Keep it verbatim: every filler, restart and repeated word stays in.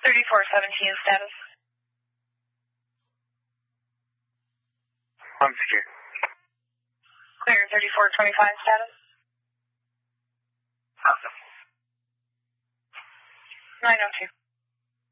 thirty-four seventeen status. Unsecure. Clear thirty-four twenty-five status. Awesome. nine oh two.